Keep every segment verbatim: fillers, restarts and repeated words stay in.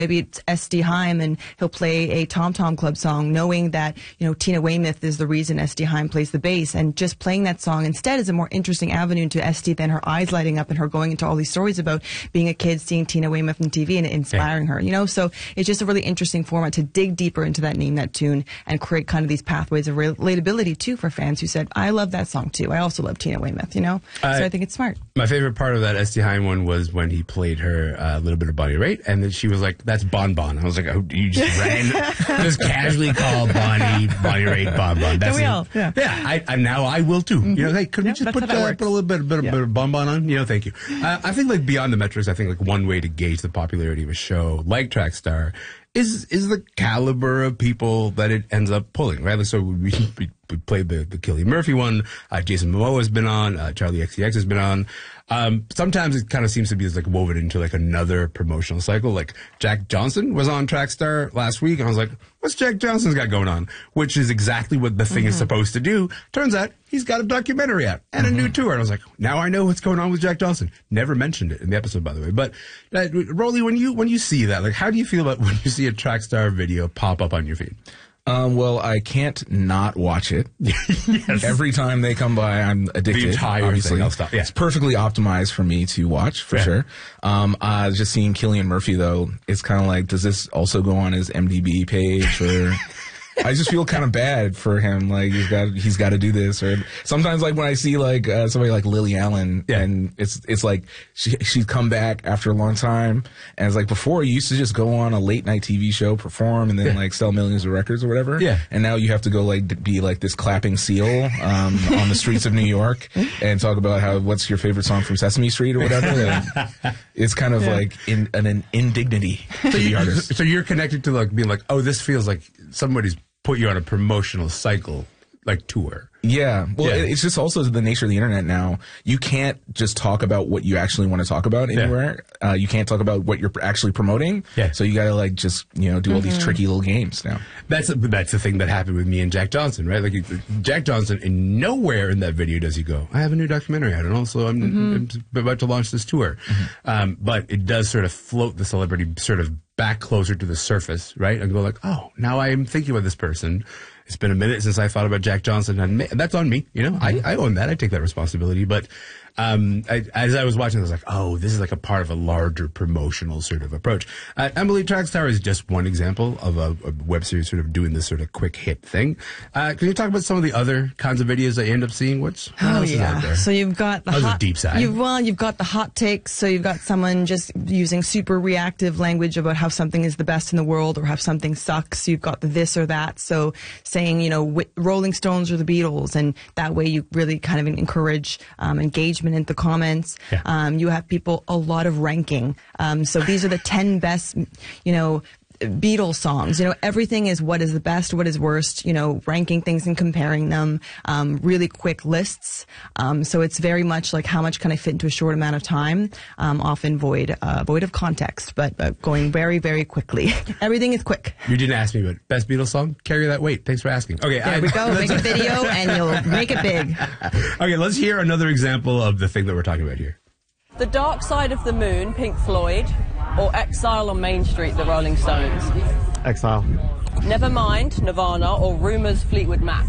Maybe it's S D Heim and he'll play a Tom Tom Club song knowing that, you know, Tina Weymouth is the reason S D Heim plays the bass, and just playing that song instead is a more interesting avenue to S D than her eyes lighting up and her going into all these stories about being a kid, seeing Tina Weymouth on T V and inspiring yeah. her, you know? So it's just a really interesting format to dig deeper into that name, that tune, and create kind of these pathways of relatability too for fans who said, I love that song too. I also love Tina Weymouth, you know? Uh, so I think it's smart. My favorite part of that S D Heim one was when he played her a uh, little bit of Bonnie Raitt, and then she was like, that's Bon Bon. I was like, oh, you just ran, just casually call Bonnie, Bonnie Raitt, Bon Bon. That's we all, yeah. Yeah, I, I, now I will too. Mm-hmm. You know, hey, could yep, we just put, uh, put a little bit, bit, yeah. bit of Bon Bon on? You know, thank you. Uh, I think like beyond the metrics, I think like one way to gauge the popularity of a show like Trackstar is is the caliber of people that it ends up pulling, right? So we, we, we played the, the Cillian Murphy one. Uh, Jason Momoa has been on. Uh, Charlie X C X has been on. Um, sometimes it kind of seems to be like woven into like another promotional cycle. Like Jack Johnson was on Trackstar last week, and I was like, what's Jack Johnson's got going on? Which is exactly what the thing mm-hmm. is supposed to do. Turns out he's got a documentary out and mm-hmm. a new tour. And I was like, now I know what's going on with Jack Johnson. Never mentioned it in the episode, by the way. But uh, Rolly, when you when you see that, like, how do you feel about when you see a Trackstar video pop up on your feed? Um, well, I can't not watch it. Yes. Every time they come by, I'm addicted. The entire obviously. thing. I'll stop. Yeah. It's perfectly optimized for me to watch, for yeah. sure. Um, uh, just seeing Cillian Murphy, though, it's kind of like, does this also go on his M D B page? Or I just feel kind of bad for him. Like, he's got he's got to do this. Or sometimes, like, when I see, like, uh, somebody like Lily Allen, yeah. and it's it's like she, she's come back after a long time. And it's like, before, you used to just go on a late-night T V show, perform, and then, yeah. like, sell millions of records or whatever. Yeah. And now you have to go, like, be, like, this clapping seal um, on the streets of New York and talk about how, what's your favorite song from Sesame Street or whatever. And it's kind of, yeah. like, in, an, an indignity to the artist. So you're connected to, like, being like, oh, this feels like somebody's put you on a promotional cycle, like tour. Yeah. Well, yeah. it's just also the nature of the internet now. You can't just talk about what you actually want to talk about anywhere. Yeah. Uh, you can't talk about what you're actually promoting. Yeah. So you got to like just, you know, do all mm-hmm. these tricky little games now. That's a, that's the thing that happened with me and Jack Johnson, right? Like Jack Johnson, in nowhere in that video does he go, I have a new documentary out and also I'm, mm-hmm. I'm about to launch this tour. Mm-hmm. Um, but it does sort of float the celebrity sort of back closer to the surface, right? And go like, oh, now I am thinking about this person. It's been a minute since I thought about Jack Johnson, and that's on me. You know, mm-hmm. I, I own that. I take that responsibility. But um, I, as I was watching, I was like, oh, this is like a part of a larger promotional sort of approach. Uh, Emily, Trackstar is just one example of a, a web series sort of doing this sort of quick hit thing. Uh, can you talk about some of the other kinds of videos that you end up seeing? What's what oh else yeah, is out there? So you've got the that was hot a deep side. You've, well, you've got the hot takes. So you've got someone just using super reactive language about how something is the best in the world or how something sucks. You've got the this or that. So saying, you know, Rolling Stones or the Beatles, and that way you really kind of encourage um, engagement in the comments. Yeah. Um, you have people, a lot of ranking. Um, so these are the ten best, you know, Beatles songs. You know, everything is what is the best, what is worst, you know, ranking things and comparing them, um, really quick lists. Um, so it's very much like how much can I fit into a short amount of time, um, often void, uh, void of context, but, but going very, very quickly. Everything is quick. You didn't ask me, but best Beatles song? Carry That Weight. Thanks for asking. Okay. There I, we go. Make a video and you'll make it big. Okay, let's hear another example of the thing that we're talking about here. The Dark Side of the Moon, Pink Floyd, or Exile on Main Street, the Rolling Stones? Exile. Nevermind, Nirvana, or Rumours, Fleetwood Mac?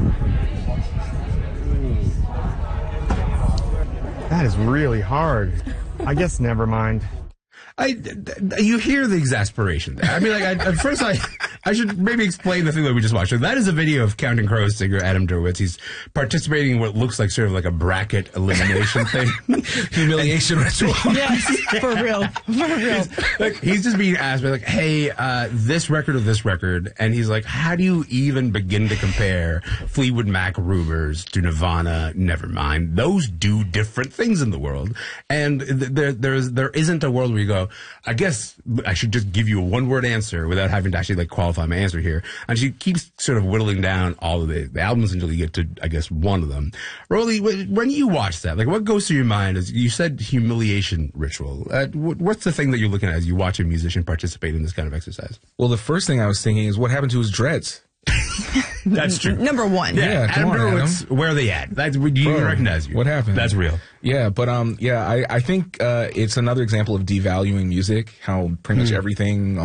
That is really hard. I guess Nevermind. I, you hear the exasperation there. I mean, like, I, at first I, I should maybe explain the thing that we just watched. So that is a video of Counting Crows singer Adam Duritz. He's participating in what looks like sort of like a bracket elimination thing. Humiliation ritual. Yes, for real. For real. Like, he's just being asked, like, hey, uh, this record or this record. And he's like, how do you even begin to compare Fleetwood Mac Rumors to Nirvana, Nevermind? Those do different things in the world. And th- there, there's, there isn't a world where you go, I guess I should just give you a one-word answer without having to actually like qualify my answer here. And she keeps sort of whittling down all of the, the albums until you get to, I guess, one of them. Rolly, when you watch that, like what goes through your mind? As you said, humiliation ritual. Uh, what's the thing that you're looking at as you watch a musician participate in this kind of exercise? Well, the first thing I was thinking is what happened to his dreads? That's true. Number one. Yeah, yeah Adam on, Duritz, Adam. where are they at? That's, do you even recognize you? What happened? That's real. Yeah, but um, yeah, I, I think uh, it's another example of devaluing music, how pretty much hmm. everything